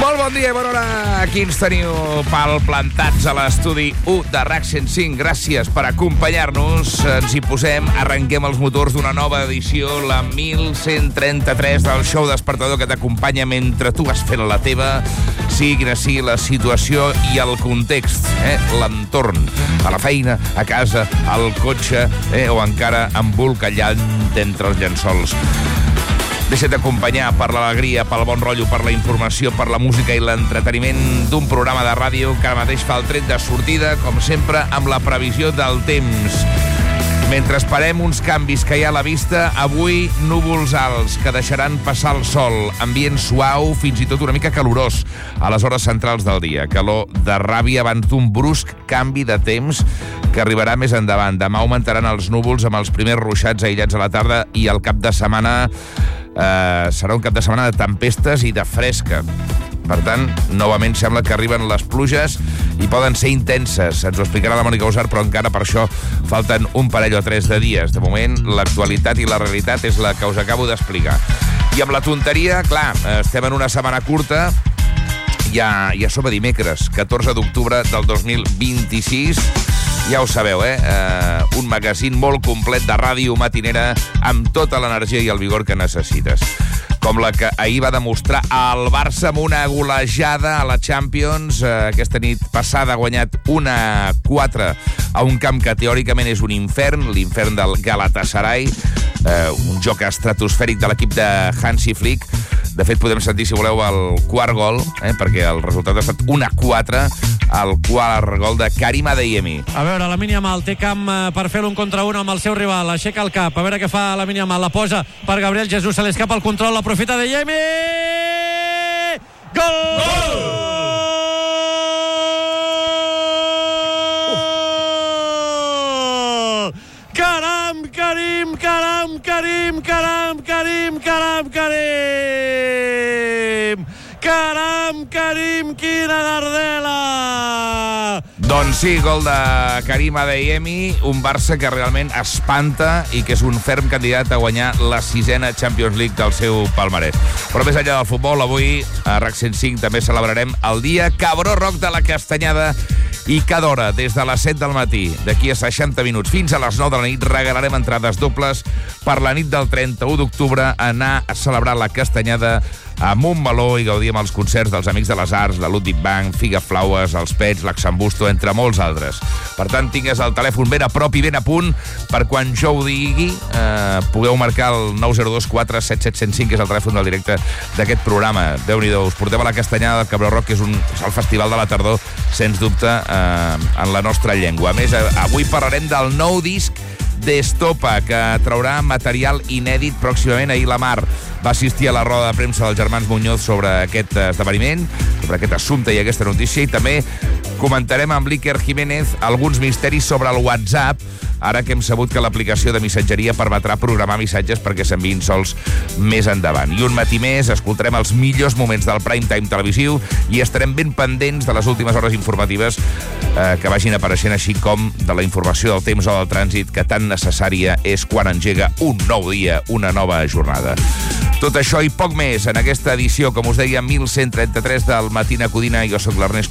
Molt bon dia i bona hora. Aquí ens teniu palplantats a l'estudi 1 de RAC 105. Gràcies per acompanyar-nos. Ens hi posem, arrenquem els motors d'una nova edició, la 1133 del show despertador que t'acompanya mentre tu vas fent la teva, sigui quina sigui la situació i el context, l'entorn, a la feina, a casa, al cotxe, o encara embolcallant d'entre els llençols. Deixa't acompanyar per l'alegria, pel bon rotllo, per la informació, per la música i l'entreteniment d'un programa de ràdio que ara mateix fa el tret de sortida, com sempre, amb la previsió del temps. Mentre esperem uns canvis que hi ha a la vista, avui núvols alts que deixaran passar el sol, ambient suau, fins i tot una mica calorós a les hores centrals del dia. Calor de ràbia abans d'un brusc canvi de temps que arribarà més endavant. Demà augmentaran els núvols amb els primers ruixats aïllats a la tarda i el cap de setmana serà un cap de setmana de tempestes i de fresca. Per tant, novament sembla que arriben les pluges i poden ser intenses. Ens ho explicarà la Mònica Usart, però encara per això falten un parell o tres de dies. De moment, l'actualitat i la realitat és la que us acabo d'explicar. I amb la tonteria, clar, estem en una setmana curta. Ja som a dimecres, 14 d'octubre del 2026. Ja ho sabeu, un magazín molt complet de ràdio matinera amb tota l'energia i el vigor que necessites. Com la que ahir va demostrar el Barça amb una golejada a la Champions. Aquesta nit passada ha guanyat 1-4 a un camp que teòricament és un infern, l'infern del Galatasaray, un joc estratosfèric de l'equip de Hansi Flick. De fet, podem sentir, si voleu, el quart gol, perquè el resultat ha estat 1-4, el quart gol de Karim Adeyemi. A veure, Lamine Yamal té camp per fer-lo un contra un amb el seu rival. Aixeca el cap, a veure què fa Lamine Yamal. La posa per Gabriel Jesús, se li escapa el control, l'aprofita Adeyemi! Gol! Gol! Caram, Karim! Caram, Karim! Caram, Karim! Caram, Karim! Caram, Karim, quina gardela! Doncs sí, gol de Karim Adeyemi, un Barça que realment espanta i que és un ferm candidat a guanyar la 6a Champions League del seu palmarès. Però més enllà del futbol, avui a RAC 105 també celebrarem el dia Cabró Rock de la Castanyada i cada hora, des de les 7 del matí, d'aquí a 60 minuts fins a les 9 de la nit, regalarem entrades dobles per la nit del 31 d'octubre anar a celebrar la Castanyada a Montmeló i gaudir amb els concerts dels Amics de les Arts, de Ludwig Bank, Figa Flaues, els Pets, l'Axambusto, entre molts altres. Per tant, tingues el telèfon ben a prop i ben a punt per quan jo ho digui, pugueu marcar el 902 477 105, que és el telèfon del directe d'aquest programa. Déu-n'hi-do, us portem a la Castanyada del Cabró Rock, que és el festival de la tardor, sens dubte, en la nostra llengua. A més, avui parlarem del nou disc d'Estopa, que traurà material inèdit pròximament. Ahir la Mar va assistir a la roda de premsa dels germans Muñoz sobre aquest esdeveniment, sobre aquest assumpte i aquesta notícia, i també comentarem amb l'Iker Jiménez alguns misteris sobre el WhatsApp, ara que hem sabut que l'aplicació de missatgeria permetrà programar missatges perquè s'enviïn sols més endavant. I un matí més escoltarem els millors moments del prime time televisiu i estarem ben pendents de les últimes hores informatives que vagin apareixent, així com de la informació del temps o del trànsit, que tan necessària és quan engega un nou dia, una nova jornada. Tot això i poc més en aquesta edició, com us deia, 1133 del Matina Codina. Jo soc l'Ernest